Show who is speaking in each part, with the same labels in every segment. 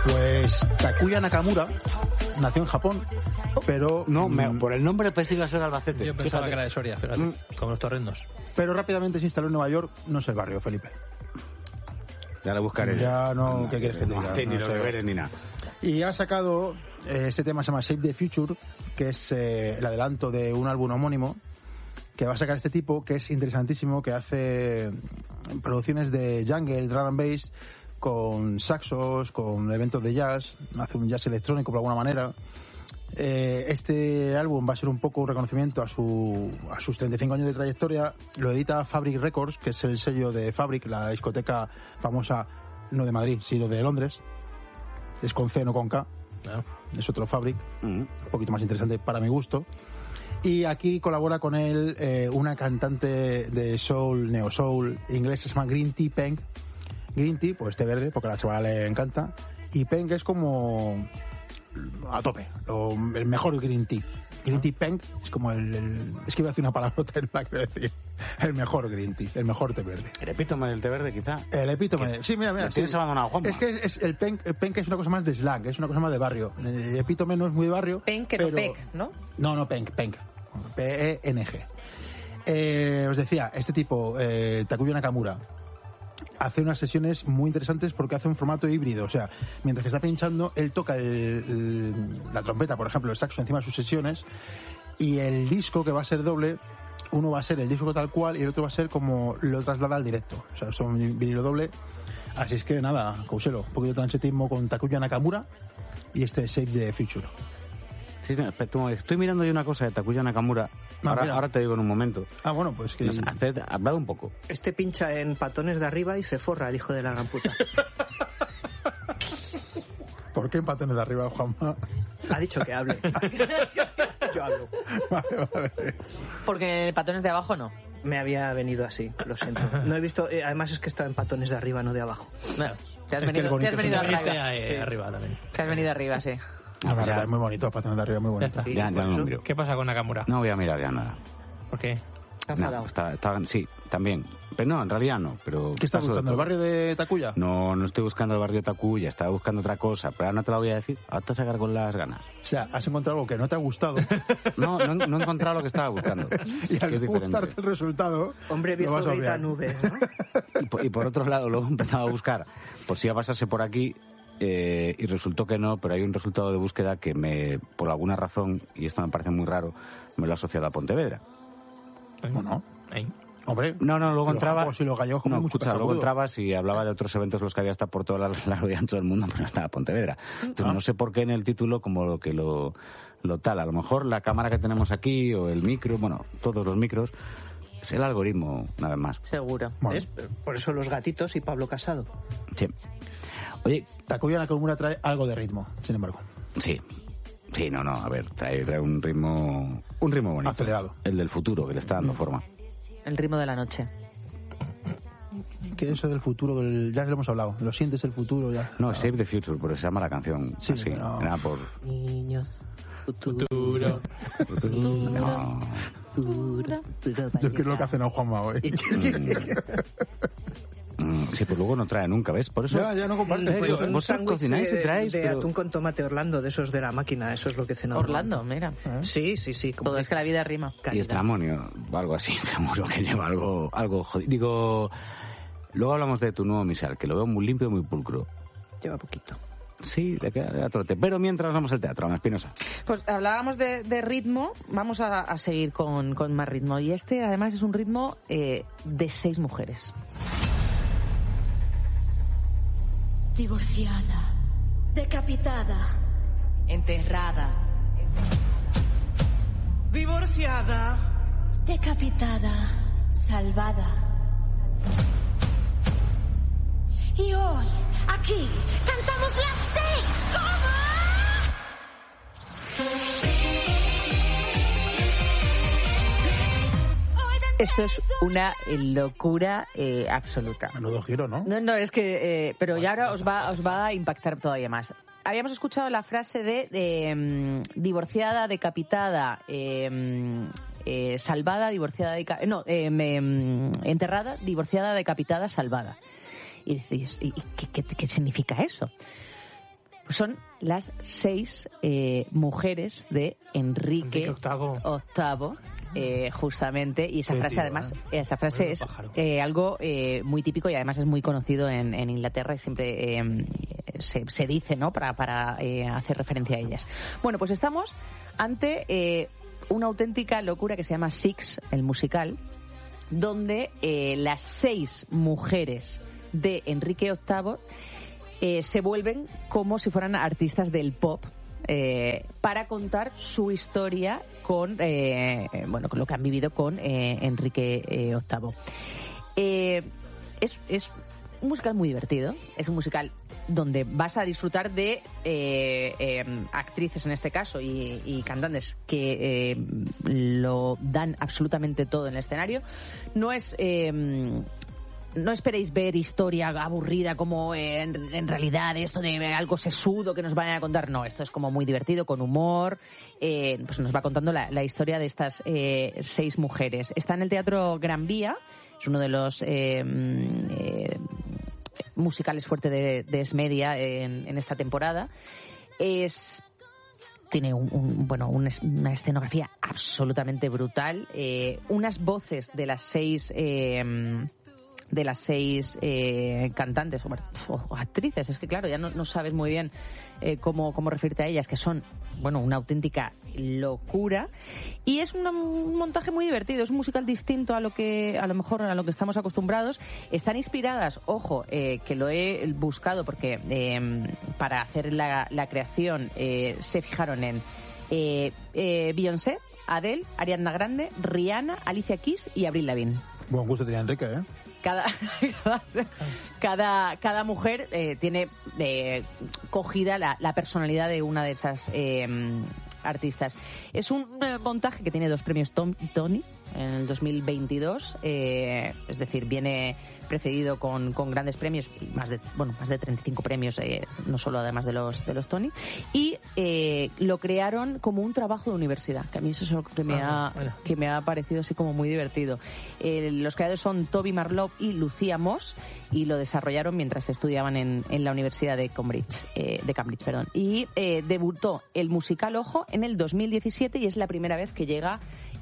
Speaker 1: Pues Takuya Nakamura nació en Japón, pero...
Speaker 2: No, por el nombre pensé que iba a ser de Albacete.
Speaker 3: Yo pensaba que era de Soria, fíjate, como los torrendos.
Speaker 1: Pero rápidamente se instaló en Nueva York, no es el barrio, Felipe.
Speaker 2: Ya la buscaré.
Speaker 1: Ya no, ¿qué quieres que te
Speaker 2: no
Speaker 1: diga?
Speaker 2: hace ni
Speaker 1: No
Speaker 2: los
Speaker 1: sé.
Speaker 2: deberes ni nada.
Speaker 1: Y ha sacado, este tema se llama Save the Future, que es el adelanto de un álbum homónimo que va a sacar este tipo, que es interesantísimo, que hace producciones de jungle, drum and bass, con saxos, con eventos de jazz, hace un jazz electrónico por alguna manera. Este álbum va a ser un poco un reconocimiento a sus 35 años de trayectoria. Lo edita Fabric Records, que es el sello de Fabric, la discoteca famosa, no de Madrid, sino de Londres. Es con C, no con K. Es otro Fabric, un poquito más interesante para mi gusto. Y aquí colabora con él una cantante de soul, neo soul inglesa, se llama Green Tea Peng. Green Tea, pues té verde, porque a la chavala le encanta. Y Peng es como a tope, el mejor Green Tea. Green Tea Peng es como es que iba a decir una palabrota en la que decir el mejor Green Tea, el mejor té verde.
Speaker 2: El epítome del té verde, quizá.
Speaker 1: El epítome. Sí, mira.
Speaker 2: Tienes abandonado, Juanma.
Speaker 1: Es que el Peng es una cosa más de slang, es una cosa más de barrio. El epítome no es muy de barrio.
Speaker 4: Peng, que no Peng, ¿no?
Speaker 1: No, Peng. P-E-N-G. Os decía, este tipo, Takuya Nakamura, hace unas sesiones muy interesantes porque hace un formato híbrido. O sea, mientras que está pinchando, él toca la trompeta, por ejemplo, el saxo encima de sus sesiones, y el disco, que va a ser doble, uno va a ser el disco tal cual y el otro va a ser como lo traslada al directo. O sea, son vinilo doble. Así es que nada, Couselo, un poquito de transitismo con Takuya Nakamura y este Save the Future.
Speaker 2: Sí, estoy mirando yo una cosa de Takuya Nakamura. Ahora te digo en un momento.
Speaker 1: Bueno, pues que...
Speaker 2: Hablad un poco.
Speaker 5: Este pincha en patones de arriba y se forra el hijo de la gran puta.
Speaker 1: ¿Por qué en patones de arriba, Juanma?
Speaker 5: Ha dicho que hable. Yo hablo.
Speaker 1: Vale.
Speaker 4: Porque patones de abajo no.
Speaker 5: Me había venido así, lo siento. No he visto, además es que está en patones de arriba, no de abajo.
Speaker 4: Bueno, te has venido arriba.
Speaker 3: Sí. Arriba también.
Speaker 4: Te has venido arriba, sí.
Speaker 1: Es muy bonito, patones de arriba, muy bonito.
Speaker 2: Ya no miro.
Speaker 3: ¿Qué pasa con Nakamura?
Speaker 2: No voy a mirar ya nada.
Speaker 3: ¿Por qué?
Speaker 5: No,
Speaker 2: sí, también. Pero no, en realidad no. Pero
Speaker 1: ¿Qué estás buscando? ¿El barrio de Takuya?
Speaker 2: No estoy buscando el barrio de Takuya, estaba buscando otra cosa, pero ahora no te la voy a decir, ahora te vas a sacar con las ganas.
Speaker 1: O sea, has encontrado algo que no te ha gustado.
Speaker 2: No he encontrado lo que estaba buscando.
Speaker 1: Y al gustarte el resultado...
Speaker 5: Hombre viejo grita nube, ¿no?
Speaker 2: Y por otro lado, luego he empezado a buscar por si iba a pasarse por aquí, y resultó que no, pero hay un resultado de búsqueda que por alguna razón, y esto me parece muy raro, me lo ha asociado a Pontevedra.
Speaker 1: Bueno,
Speaker 3: ahí.
Speaker 1: Hombre,
Speaker 2: luego entraba.
Speaker 1: Luego
Speaker 2: entrabas y hablaba de otros eventos los que había hasta por todo largo y ancho del mundo, pero no estaba Pontevedra. Entonces no sé por qué en el título como lo que lo tal. A lo mejor la cámara que tenemos aquí o el micro, bueno, todos los micros, es el algoritmo, nada más.
Speaker 4: Seguro.
Speaker 1: Bueno.
Speaker 5: Por eso los gatitos y Pablo Casado.
Speaker 2: Sí. Oye,
Speaker 1: Takuya Nakamura trae algo de ritmo, sin embargo.
Speaker 2: Sí, a ver, trae un ritmo bonito.
Speaker 1: Acelerado.
Speaker 2: El del futuro, que le está dando forma.
Speaker 4: El ritmo de la noche.
Speaker 1: ¿Qué es eso del futuro? Ya lo hemos hablado. ¿Lo sientes el futuro ya?
Speaker 2: No, Save the Future, por eso se llama la canción.
Speaker 1: Sí,
Speaker 2: así,
Speaker 1: no.
Speaker 2: Nada por...
Speaker 5: Niños. Futuro.
Speaker 2: No.
Speaker 1: Yo creo lo que hace Juanma hoy.
Speaker 2: Sí, pues luego no trae nunca, ¿ves? Por eso...
Speaker 1: Ya no comparte.
Speaker 5: Pues
Speaker 2: vos cocináis y traéis,
Speaker 5: de
Speaker 2: pero...
Speaker 5: atún con tomate Orlando, de esos de la máquina, eso es lo que cenamos.
Speaker 4: Orlando, mira.
Speaker 5: Sí.
Speaker 4: Todo es que la vida rima.
Speaker 2: Y estramonio, o algo así, seguro que lleva algo jodido. Digo, luego hablamos de tu nuevo misal, que lo veo muy limpio y muy pulcro.
Speaker 5: Lleva poquito.
Speaker 2: Sí, le queda trote. Pero mientras vamos al teatro, Ana Espinosa.
Speaker 4: Pues hablábamos de ritmo, vamos a seguir con más ritmo. Y este, además, es un ritmo de 6 mujeres.
Speaker 6: Divorciada, decapitada,
Speaker 7: enterrada,
Speaker 6: divorciada, decapitada, salvada. Y hoy, aquí, cantamos las 6, ¿cómo?
Speaker 4: Esto es una locura absoluta.
Speaker 1: Menudo giro, ¿no?
Speaker 4: No, es que... pero ya ahora os va a impactar todavía más. Habíamos escuchado la frase de divorciada, decapitada, salvada, divorciada, enterrada, divorciada, decapitada, salvada. Y decís, ¿y qué significa eso? Son las 6 mujeres de Enrique VIII, justamente, y esa frase, además, esa frase es algo muy típico y además es muy conocido en Inglaterra y siempre se dice, ¿no?, para hacer referencia a ellas. Bueno, pues estamos ante una auténtica locura que se llama Six, el musical, donde las 6 mujeres de Enrique VIII se vuelven como si fueran artistas del pop para contar su historia con con lo que han vivido con Enrique VIII. Es un musical muy divertido, es un musical donde vas a disfrutar de actrices en este caso y cantantes que lo dan absolutamente todo en el escenario. No esperéis ver historia aburrida como en realidad esto de algo sesudo que nos van a contar. No, esto es como muy divertido, con humor. Pues nos va contando la historia de estas 6 mujeres. Está en el Teatro Gran Vía, es uno de los musicales fuerte de Esmedia en esta temporada. Tiene una escenografía absolutamente brutal, unas voces de las 6 cantantes o actrices, es que claro, ya no sabes muy bien cómo referirte a ellas, que son, una auténtica locura, y es un montaje muy divertido, es un musical distinto a lo que estamos acostumbrados. Están inspiradas, que lo he buscado porque para hacer la creación se fijaron en Beyoncé, Adele, Ariana Grande, Rihanna, Alicia Keys y Avril Lavigne.
Speaker 1: Buen gusto tenía Enrique, ¿eh?
Speaker 4: Cada mujer tiene cogida la personalidad de una de esas artistas. Es un montaje que tiene 2 premios Tony en el 2022, es decir, viene precedido con grandes premios, más de 35 premios, no solo además de los Tony, y lo crearon como un trabajo de universidad, que a mí eso es lo que me ha parecido así como muy divertido. Los creadores son Toby Marlowe y Lucía Moss, y lo desarrollaron mientras estudiaban en la Universidad de Cambridge, y debutó el musical, en el 2017, y es la primera vez que llega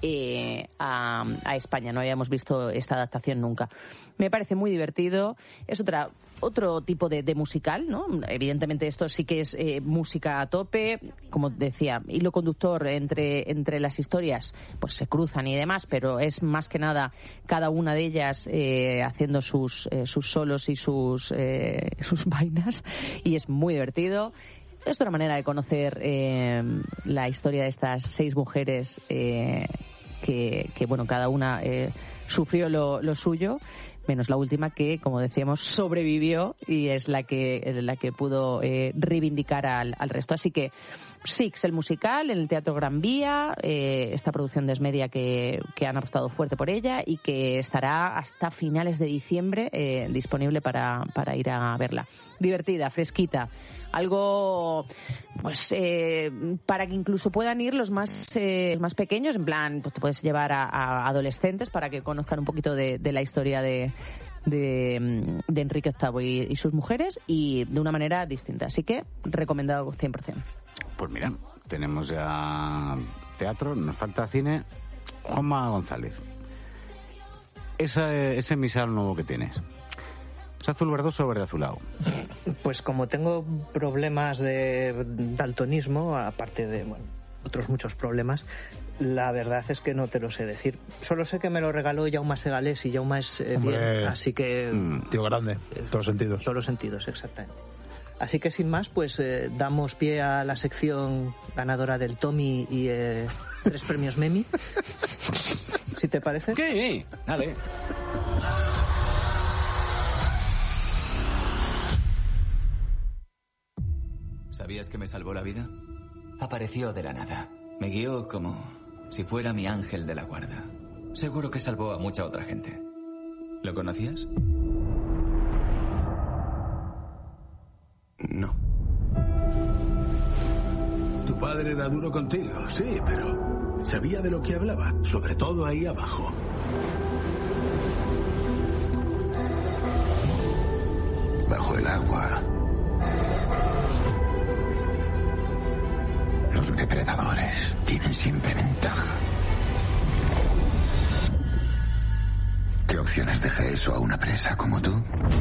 Speaker 4: a España. No habíamos visto esta adaptación nunca. Me parece muy divertido. Es otro tipo de musical, ¿no? Evidentemente esto sí que es música a tope, como decía, hilo conductor entre las historias, pues se cruzan y demás, pero es más que nada cada una de ellas haciendo sus solos y sus vainas, y es muy divertido. Es otra manera de conocer la historia de estas 6 mujeres que cada una sufrió lo suyo, menos la última que, como decíamos, sobrevivió y es la que pudo reivindicar al resto. Así que Six, el musical, en el Teatro Gran Vía, esta producción de Esmedia que han apostado fuerte por ella y que estará hasta finales de diciembre disponible para ir a verla. Divertida, fresquita, algo pues para que incluso puedan ir los más pequeños, en plan, pues te puedes llevar a adolescentes para que conozcan un poquito de la historia de Enrique VIII y sus mujeres, y de una manera distinta. Así que recomendado 100%.
Speaker 2: Pues mira, tenemos ya teatro, nos falta cine. Juanma González, ese misal nuevo que tienes, ¿es azul verdoso o verde azulado?
Speaker 5: Pues como tengo problemas de daltonismo, aparte de otros muchos problemas, la verdad es que no te lo sé decir. Solo sé que me lo regaló Jaume Segalés, y Jaume es bien, así que...
Speaker 1: tío grande, todos los sentidos.
Speaker 5: Todos los sentidos, exactamente. Así que sin más, pues damos pie a la sección ganadora del Tommy y 3 premios Memmy. ¿Si te parece?
Speaker 2: ¿Qué? Dale.
Speaker 8: ¿Sabías que me salvó la vida? Apareció de la nada. Me guió como si fuera mi ángel de la guarda. Seguro que salvó a mucha otra gente. ¿Lo conocías?
Speaker 9: No. Tu padre era duro contigo, sí, pero sabía de lo que hablaba, sobre todo ahí abajo. Bajo el agua. Los depredadores tienen siempre ventaja. ¿Qué opciones deje eso a una presa como tú?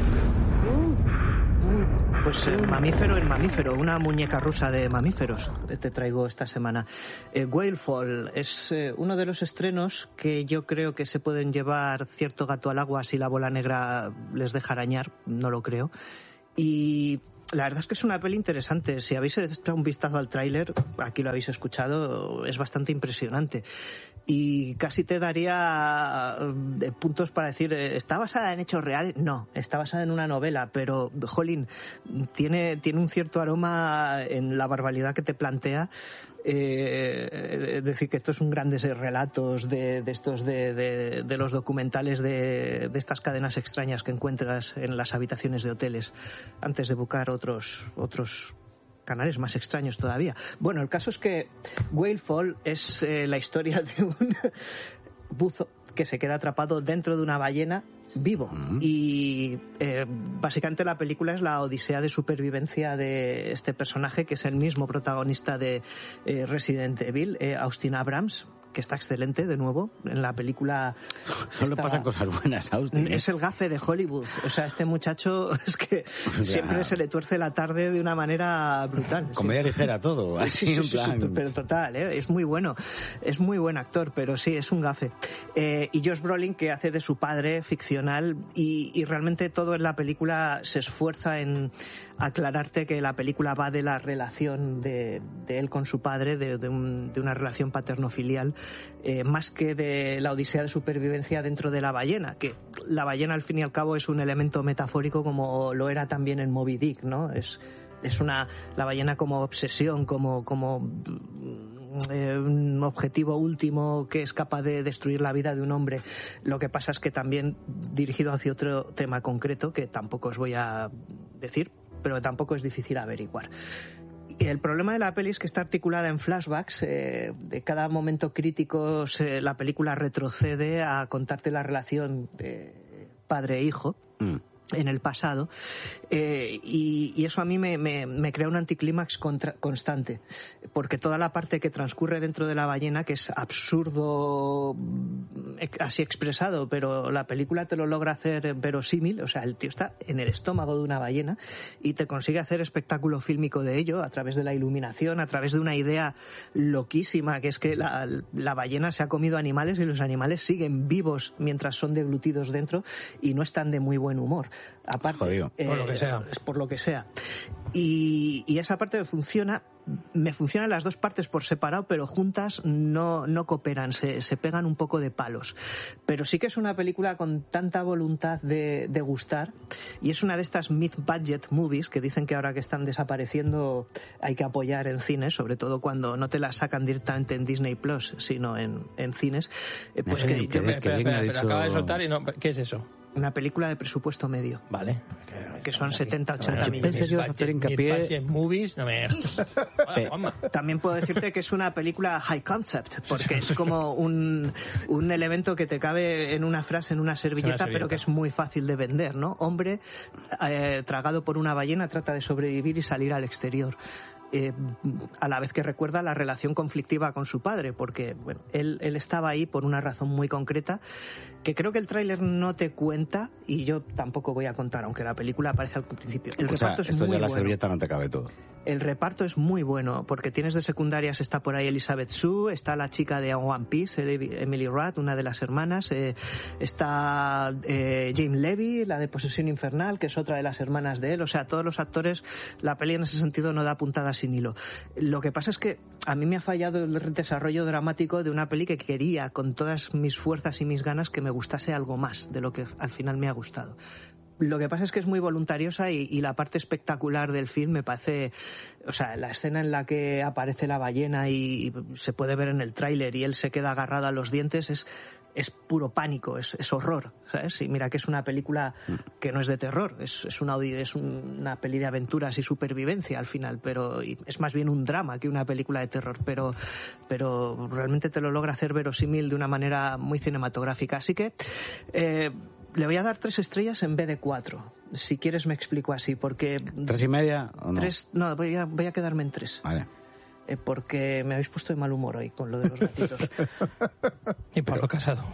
Speaker 5: Pues el mamífero, una muñeca rusa de mamíferos te traigo esta semana. Whalefall es uno de los estrenos que yo creo que se pueden llevar cierto gato al agua si la bola negra les deja arañar, no lo creo. Y la verdad es que es una peli interesante. Si habéis echado un vistazo al tráiler, aquí lo habéis escuchado, es bastante impresionante. Y casi te daría puntos para decir, ¿está basada en hechos reales? No, está basada en una novela, pero, jolín, tiene un cierto aroma en la barbaridad que te plantea. Es decir, que estos son grandes relatos de los documentales de estas cadenas extrañas que encuentras en las habitaciones de hoteles antes de buscar otros canales más extraños todavía. Bueno, el caso es que Whalefall es la historia de un buzo que se queda atrapado dentro de una ballena vivo. Y básicamente la película es la odisea de supervivencia de este personaje, que es el mismo protagonista de Resident Evil, Austin Abrams, que está excelente de nuevo en la película.
Speaker 2: Solo pasan cosas buenas, Austin.
Speaker 5: Es el gafe de Hollywood. O sea, este muchacho es que siempre se le tuerce la tarde de una manera brutal.
Speaker 2: Comedia ligera todo, así en plan.
Speaker 5: Pero total, es muy bueno. Es muy buen actor, pero sí, es un gafe. Y Josh Brolin, que hace de su padre ficcional, y realmente todo en la película se esfuerza en aclararte que la película va de la relación de él con su padre, de una relación paterno-filial, más que de la odisea de supervivencia dentro de la ballena, que la ballena al fin y al cabo es un elemento metafórico como lo era también en Moby Dick, ¿no? Es la ballena como obsesión, como un objetivo último que es capaz de destruir la vida de un hombre. Lo que pasa es que también dirigido hacia otro tema concreto que tampoco os voy a decir, pero tampoco es difícil averiguar. Y el problema de la peli es que está articulada en flashbacks. De cada momento crítico la película retrocede a contarte la relación de padre e hijo en el pasado, y eso a mí me crea un anticlímax constante, porque toda la parte que transcurre dentro de la ballena, que es absurdo así expresado, pero la película te lo logra hacer verosímil. O sea, el tío está en el estómago de una ballena y te consigue hacer espectáculo fílmico de ello a través de la iluminación, a través de una idea loquísima, que es que la ballena se ha comido animales y los animales siguen vivos mientras son deglutidos dentro y no están de muy buen humor. Aparte,
Speaker 3: por lo que sea.
Speaker 5: Es por lo que sea. Y esa parte me funcionan las dos partes por separado, pero juntas no cooperan, se pegan un poco de palos. Pero sí que es una película con tanta voluntad de gustar, y es una de estas mid-budget movies que dicen que ahora que están desapareciendo hay que apoyar en cines, sobre todo cuando no te la sacan directamente en Disney Plus, sino en cines. Pues
Speaker 3: Espera, acaba de soltar y no... ¿Qué es eso?
Speaker 5: Una película de presupuesto medio.
Speaker 3: Vale.
Speaker 5: Que son 70-80 millones.
Speaker 2: Pensé que ibas a hacer hincapié.
Speaker 3: Movies, no me...
Speaker 5: También puedo decirte que es una película high concept, porque es como un elemento que te cabe en una frase, en una servilleta, pero que es muy fácil de vender, ¿no? Hombre tragado por una ballena trata de sobrevivir y salir al exterior. A la vez que recuerda la relación conflictiva con su padre, porque bueno, él estaba ahí por una razón muy concreta que creo que el tráiler no te cuenta, y yo tampoco voy a contar, aunque la película aparece al principio. El reparto es muy bueno.
Speaker 2: La servilleta no te cabe todo.
Speaker 5: El reparto es muy bueno, porque tienes de secundarias, está por ahí Elizabeth Shue, está la chica de One Piece, Emily Rudd, una de las hermanas, está James Levy, la de Posesión Infernal, que es otra de las hermanas de él. O sea, todos los actores, la peli en ese sentido no da puntadas sin hilo. Lo que pasa es que a mí me ha fallado el desarrollo dramático de una peli que quería con todas mis fuerzas y mis ganas que me gustase algo más de lo que al final me ha gustado. Lo que pasa es que es muy voluntariosa y la parte espectacular del film me parece... O sea, la escena en la que aparece la ballena y se puede ver en el tráiler y él se queda agarrado a los dientes es puro pánico, es horror, ¿sabes? Y mira que es una película que no es de terror, es una peli de aventuras y supervivencia al final, pero es más bien un drama que una película de terror, pero realmente te lo logra hacer verosímil de una manera muy cinematográfica. Así que le voy a dar 3 estrellas en vez de 4. Si quieres me explico así, porque...
Speaker 2: ¿3.5 o no?
Speaker 5: 3, no, voy a quedarme en 3.
Speaker 2: Vale.
Speaker 5: porque me habéis puesto de mal humor hoy con lo de los gatitos.
Speaker 3: Y Pablo Casado.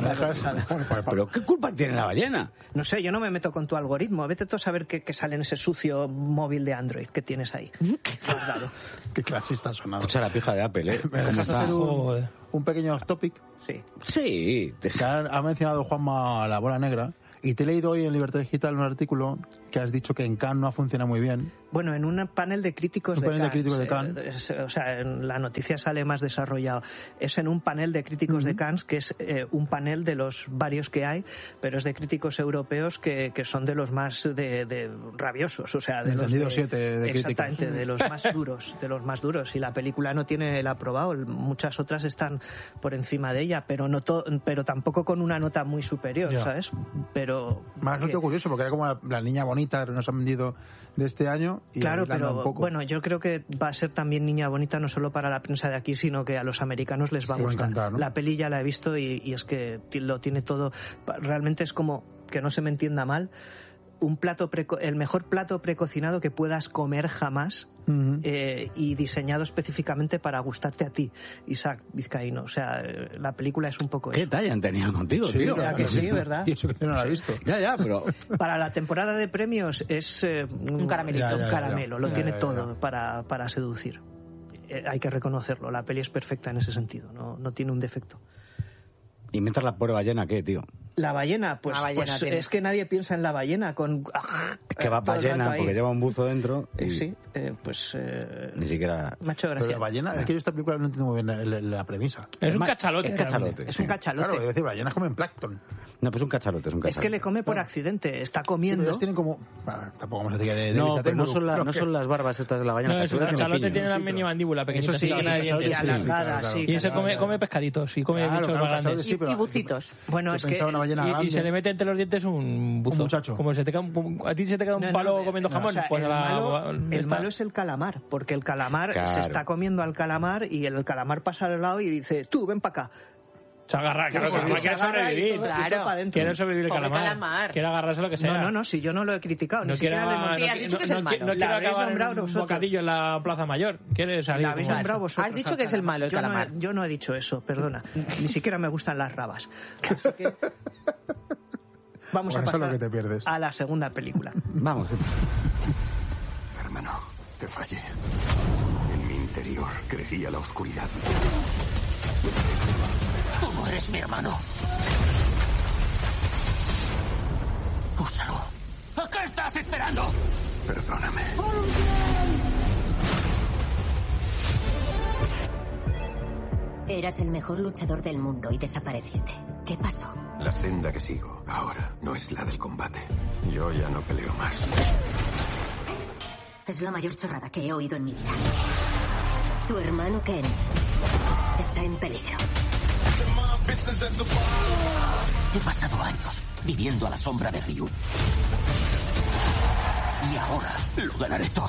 Speaker 2: ¿Pero qué culpa tiene la ballena?
Speaker 5: No sé, yo no me meto con tu algoritmo. Vete tú a saber qué sale en ese sucio móvil de Android que tienes ahí.
Speaker 1: Qué clasista sonado.
Speaker 2: Escucha la pija de Apple, ¿eh?
Speaker 1: ¿Me dejas hacer un pequeño off topic?
Speaker 5: Sí.
Speaker 2: Sí.
Speaker 1: Ha mencionado Juanma la bola negra y te he leído hoy en Libertad Digital un artículo que has dicho que en Cannes no funciona muy bien.
Speaker 5: Bueno, en un panel de críticos
Speaker 1: de Cannes.
Speaker 5: O sea, en la noticia sale más desarrollado. Es en un panel de críticos de Cannes, que es un panel de los varios que hay, pero es de críticos europeos que son de los más de rabiosos, o sea, de los
Speaker 1: 7 de críticos.
Speaker 5: Exactamente, de los más duros, de los más duros. Y la película no tiene el aprobado, muchas otras están por encima de ella, pero pero tampoco con una nota muy superior, ¿sabes? Pero
Speaker 1: más nota curioso, porque era como la niña bonita que nos han vendido de este año. Y
Speaker 5: claro, pero bueno, yo creo que va a ser también niña bonita no solo para la prensa de aquí, sino que a los americanos les va a gustar.
Speaker 1: Encantar, ¿no?
Speaker 5: La peli ya la he visto y es que lo tiene todo. Realmente es como, que no se me entienda mal, el mejor plato precocinado que puedas comer jamás, y diseñado específicamente para gustarte a ti, Isaac Vizcaíno. O sea, la película es un poco
Speaker 2: ¿Qué
Speaker 5: eso.
Speaker 2: talla han tenido contigo,
Speaker 5: sí,
Speaker 2: tío?
Speaker 5: ¿Verdad que sí, verdad?
Speaker 1: Y eso que no lo he visto.
Speaker 2: Ya, pero...
Speaker 5: Para la temporada de premios es un caramelito, un caramelo. Lo tiene todo para seducir. Hay que reconocerlo. La peli es perfecta en ese sentido. No tiene un defecto.
Speaker 2: ¿Y mientras la pobre ballena qué, tío?
Speaker 5: La ballena, pues es que nadie piensa en la ballena con...
Speaker 2: que va ballena porque lleva un buzo dentro y...
Speaker 5: Sí,
Speaker 2: ni siquiera...
Speaker 5: Me ha hecho gracia.
Speaker 1: Pero la ballena, es que yo esta película no entiendo muy bien la premisa.
Speaker 3: Es un cachalote.
Speaker 5: Es un cachalote.
Speaker 1: Claro, es decir, ballenas comen plancton.
Speaker 2: No, pues un cachalote.
Speaker 5: Es que le come por accidente, está comiendo...
Speaker 1: Ellos tienen como... tampoco vamos a decir que
Speaker 2: no, pero no son las barbas estas de la ballena.
Speaker 3: No, es un cachalote, tiene la mini mandíbula pequeñita.
Speaker 5: Eso sí,
Speaker 3: y
Speaker 5: alargada, sí.
Speaker 3: Y ese come pescaditos y come bichos más grandes.
Speaker 4: Y bucitos.
Speaker 5: Bueno, es que...
Speaker 3: Y se le mete entre los dientes un buzo.
Speaker 1: Un muchacho.
Speaker 3: Como a ti se te queda un palo comiendo jamón.
Speaker 5: O sea,
Speaker 3: pues
Speaker 5: el malo es el calamar, porque el calamar se está comiendo al calamar y el calamar pasa al lado y dice, tú, ven para acá.
Speaker 3: Se agarra, claro, quiere sobrevivir. Quiere sobrevivir el calamar. Quiere agarrarse lo que sea.
Speaker 5: No, si yo no lo he criticado.
Speaker 3: No quiero acabar en un bocadillo en la Plaza Mayor. Quiere salir.
Speaker 5: La habéis nombrado vosotros.
Speaker 4: Has dicho que es el malo, el calamar.
Speaker 5: Yo no he dicho eso, perdona. Ni siquiera me gustan las rabas. Así que... Vamos a pasar a la segunda película.
Speaker 2: Vamos.
Speaker 9: Hermano, te fallé. En mi interior crecía la oscuridad.
Speaker 10: Tú no eres mi hermano. Úsalo. ¿A qué estás esperando?
Speaker 9: Perdóname.
Speaker 11: Eras el mejor luchador del mundo y desapareciste. ¿Qué pasó?
Speaker 9: La senda que sigo ahora no es la del combate. Yo ya no peleo más.
Speaker 11: Es la mayor chorrada que he oído en mi vida. Tu hermano Ken está en peligro.
Speaker 10: He pasado años viviendo a la sombra de Ryu. Y ahora lo ganaré todo.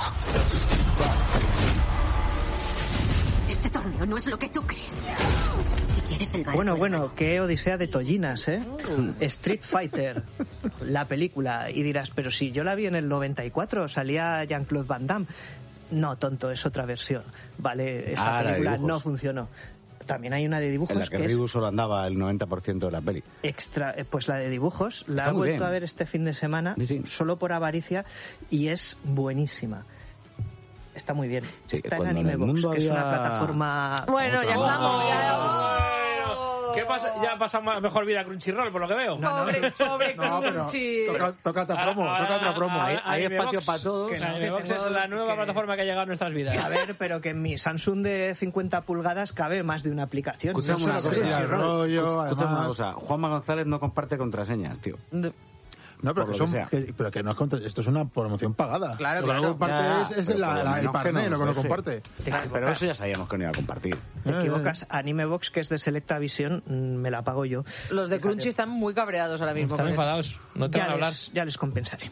Speaker 11: Este torneo no es lo que tú crees. Si quieres el
Speaker 5: Bueno, qué odisea de tollinas, ¿eh? Street Fighter, la película. Y dirás, pero si yo la vi en el 94, salía Jean-Claude Van Damme. No, tonto, es otra versión. Vale, esa película no funcionó. También hay una de dibujos
Speaker 2: en la que Ryu solo andaba el 90% de la peli.
Speaker 5: Pues la de dibujos la he vuelto a ver este fin de semana, solo por avaricia, y es buenísima. Está muy bien.
Speaker 2: Sí,
Speaker 5: está en Animebox, que es una plataforma...
Speaker 4: Bueno, ya estamos.
Speaker 3: ¿Qué pasa? Ya ha pasado mejor vida Crunchyroll, por lo que veo.
Speaker 4: Pobre Crunchy.
Speaker 1: Toca otra promo.
Speaker 2: Hay espacio para todos.
Speaker 3: Animebox es la nueva plataforma que ha llegado a nuestras vidas.
Speaker 5: A ver, pero que en mi Samsung de 50 pulgadas cabe más de una aplicación.
Speaker 2: Escúchame una cosa. Juanma González no comparte contraseñas, tío.
Speaker 1: No, pero que no es esto es una promoción pagada.
Speaker 4: Claro,
Speaker 1: lo que no comparte es el partner, lo que no comparte.
Speaker 2: Pero eso ya sabíamos que no iba a compartir.
Speaker 5: Te equivocas. Animebox, que es de Selecta Visión, me la pago yo.
Speaker 4: Los de Crunchy están muy cabreados ahora mismo.
Speaker 3: Están enfadados. No te van a hablar.
Speaker 5: Ya les compensaré.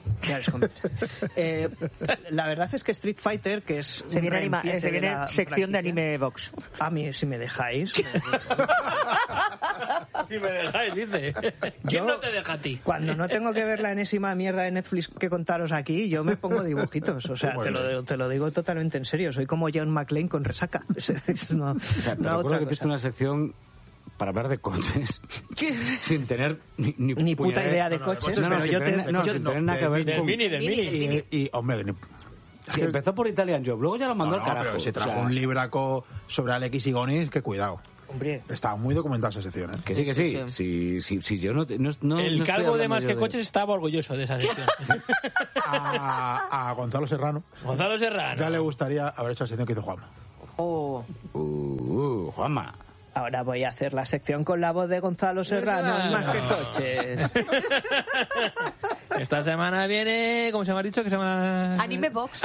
Speaker 5: La verdad es que Street Fighter, que es...
Speaker 4: Se viene sección de Animebox.
Speaker 5: A mí, si me dejáis...
Speaker 3: Si me dejáis, dice. ¿Quién no te deja a ti?
Speaker 5: Cuando no tengo que ver ver la enésima mierda de Netflix que contaros aquí, yo me pongo dibujitos. O sea, te lo digo totalmente en serio. Soy como John McClane con resaca. No,
Speaker 2: o sea, te recuerdo que hiciste una sección para hablar de coches sin tener ni
Speaker 5: puta idea de coches.
Speaker 2: Pero yo sin tener nada que ver
Speaker 3: del
Speaker 2: con...
Speaker 3: Mini.
Speaker 1: Y hombre...
Speaker 2: Sí, empezó por Italian Job, luego ya lo mandó al carajo.
Speaker 1: Pero se trajo un libraco sobre Alex y Gonis, que cuidado.
Speaker 5: Hombre,
Speaker 1: estaba muy documentada esa sección, ¿eh?
Speaker 2: Que sí. Yo no
Speaker 3: el calvo de Más que Coches estaba orgulloso de esa sección.
Speaker 1: A Gonzalo Serrano. Ya le gustaría haber hecho la sección que hizo Juanma.
Speaker 2: Juanma.
Speaker 5: Ahora voy a hacer la sección con la voz de Gonzalo Serrano, Más que Coches.
Speaker 3: Esta semana viene, ¿cómo se me ha dicho? Que se llama...
Speaker 4: Anime Box.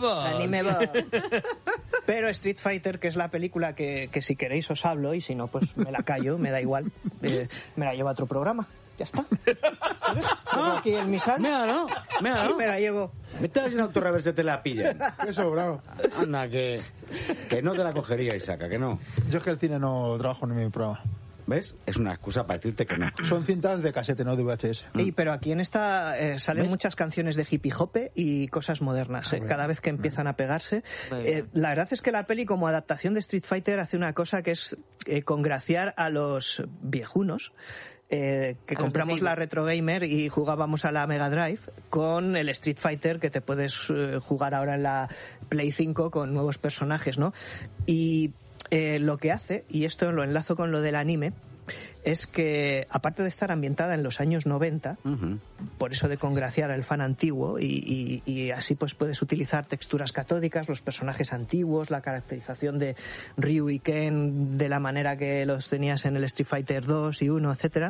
Speaker 5: Pero Street Fighter, que es la película que si queréis os hablo, y si no, pues me la callo, me da igual. Me la llevo a otro programa. Ya está. Aquí en mi sal.
Speaker 2: Míralo.
Speaker 5: Me la llevo.
Speaker 2: Vete a ver si en autorreverse te la pillan.
Speaker 1: Eso, bravo.
Speaker 2: Anda, que no te la cogería, Isaac, que no.
Speaker 1: Yo es que el cine no trabajo en mi programa.
Speaker 2: ¿Ves? Es una excusa para decirte que no.
Speaker 1: Son cintas de casete, no de VHS.
Speaker 5: Pero aquí en esta salen muchas canciones de hippie hope y cosas modernas. Cada vez que empiezan a pegarse. La verdad es que la peli, como adaptación de Street Fighter, hace una cosa que es congraciar a los viejunos. Que compramos la Retro Gamer y jugábamos a la Mega Drive con el Street Fighter que te puedes jugar ahora en la Play 5 con nuevos personajes, ¿no? Y lo que hace, y esto lo enlazo con lo del anime, es que, aparte de estar ambientada en los años 90, por eso de congraciar al fan antiguo, y así pues puedes utilizar texturas catódicas, los personajes antiguos, la caracterización de Ryu y Ken de la manera que los tenías en el Street Fighter 2 y 1, etcétera.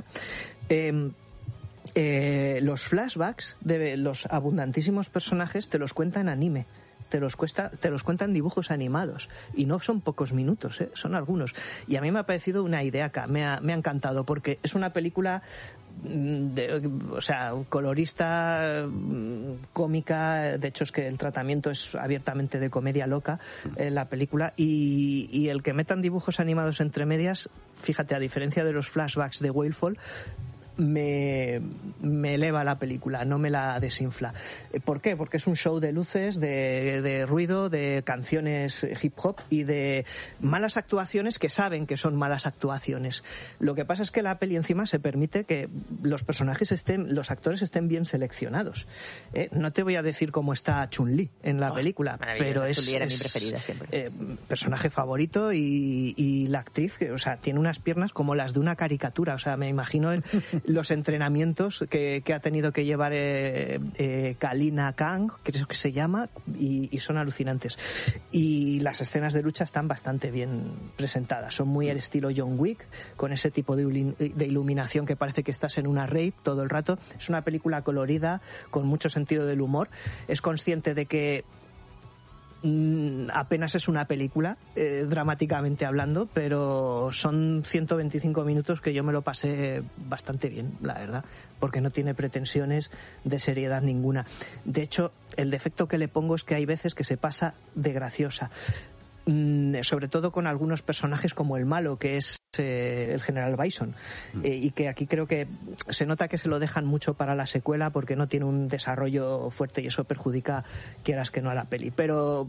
Speaker 5: Los flashbacks de los abundantísimos personajes te los cuenta en anime. Te los cuentan dibujos animados y no son pocos minutos, son algunos. Y a mí me ha parecido una ideaca, me ha encantado porque es una película colorista, cómica. De hecho es que el tratamiento es abiertamente de comedia loca en la película, y el que metan dibujos animados entre medias, fíjate, a diferencia de los flashbacks de Whalefall, me eleva la película, no me la desinfla. ¿Por qué? Porque es un show de luces, de ruido, de canciones hip hop y de malas actuaciones que saben que son malas actuaciones. Lo que pasa es que la peli encima se permite que los los actores estén bien seleccionados. No te voy a decir cómo está Chun-Li en la película, pero
Speaker 4: Chun-Li era mi preferida siempre.
Speaker 5: Personaje favorito, y la actriz, o sea, tiene unas piernas como las de una caricatura. O sea, me imagino los entrenamientos que ha tenido que llevar Kalina Kang, creo que se llama, y son alucinantes. Y las escenas de lucha están bastante bien presentadas, son muy al estilo John Wick, con ese tipo de iluminación que parece que estás en una rave todo el rato. Es una película colorida, con mucho sentido del humor. Es consciente de que apenas es una película, dramáticamente hablando, pero son 125 minutos que yo me lo pasé bastante bien, la verdad, porque no tiene pretensiones de seriedad ninguna. De hecho, el defecto que le pongo es que hay veces que se pasa de graciosa, sobre todo con algunos personajes como el malo, que es el general Bison, y que aquí creo que se nota que se lo dejan mucho para la secuela porque no tiene un desarrollo fuerte, y eso perjudica, quieras que no, a la peli. Pero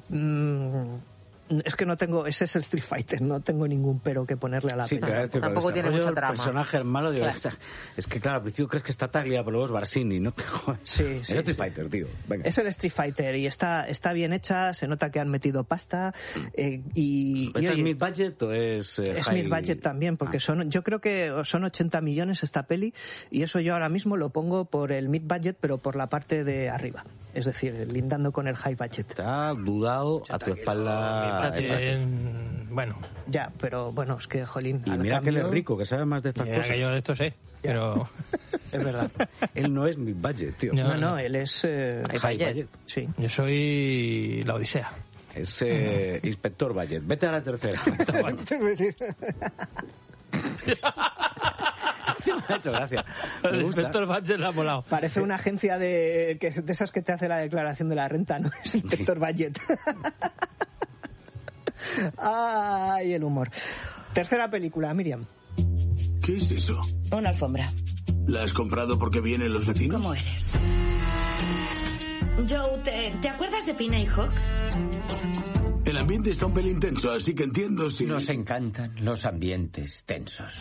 Speaker 5: es que no tengo, ese es el Street Fighter, no tengo ningún pero que ponerle a la peli.
Speaker 4: Tampoco tiene mucha trama.
Speaker 2: El personaje malo, digo, claro. Es que claro, al principio crees que está Taglia, pero luego es Barsini, no te jodas.
Speaker 5: Sí,
Speaker 2: es el Street Fighter, tío. Venga.
Speaker 5: Es el Street Fighter y está bien hecha, se nota que han metido pasta. ¿Es
Speaker 2: mid-budget o es
Speaker 5: es
Speaker 2: high?
Speaker 5: mid-budget también, porque yo creo que son 80 millones esta peli, y eso yo ahora mismo lo pongo por el mid-budget, pero por la parte de arriba. Es decir, lindando con el high budget.
Speaker 2: Está dudado a tu espalda.
Speaker 3: Bueno.
Speaker 5: Ya, pero bueno, es que, jolín.
Speaker 2: Y mira que él es rico, que sabe más de estas cosas.
Speaker 3: Que yo de esto sé, pero...
Speaker 5: Es verdad.
Speaker 2: Él no es mid-budget, tío.
Speaker 5: No, él es
Speaker 4: high budget.
Speaker 5: Sí.
Speaker 3: Yo soy la Odisea.
Speaker 2: Es Inspector Budget. Vete a la tercera. Me ha hecho gracia.
Speaker 3: El Inspector Budget la ha molado.
Speaker 5: Parece una agencia de esas que te hace la declaración de la renta, ¿no? Es Inspector Budget. Ay, el humor. Tercera película, Miriam.
Speaker 9: ¿Qué es eso?
Speaker 7: Una alfombra.
Speaker 9: ¿La has comprado porque vienen los vecinos?
Speaker 12: ¿Cómo eres? Joe, ¿te acuerdas de Pina y Hawk?
Speaker 9: El ambiente está un pelín tenso, así que entiendo si...
Speaker 10: Nos encantan los ambientes tensos.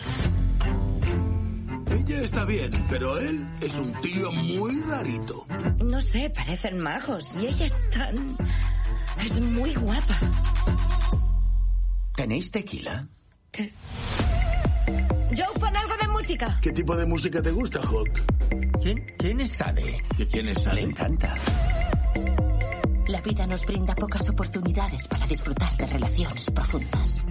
Speaker 9: Ella está bien, pero él es un tío muy rarito.
Speaker 12: No sé, parecen majos y ella es muy guapa.
Speaker 10: ¿Tenéis tequila?
Speaker 12: ¿Qué? Joe, pon algo de música.
Speaker 9: ¿Qué tipo de música te gusta, Hawk?
Speaker 10: ¿Quién es Sade?
Speaker 9: ¿Quién es Sade?
Speaker 10: Le encanta.
Speaker 11: La vida nos brinda pocas oportunidades para disfrutar de relaciones profundas.